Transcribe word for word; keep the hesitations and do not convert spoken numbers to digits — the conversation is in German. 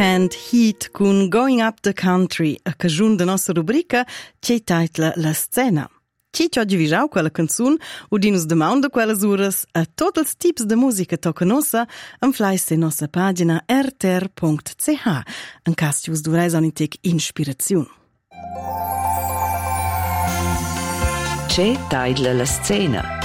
Canned Heat con Going Up the Country, a cagiun da nostra rubrica che titla La Scena. Ci ci oggi visau quella canzun u dinus demanda quellas uras a tots els tips de musica tocca nossa en fleisse nostra pagina r t r punct c h en cas ci us dureis un intec inspiraziun. Che titla La Scena.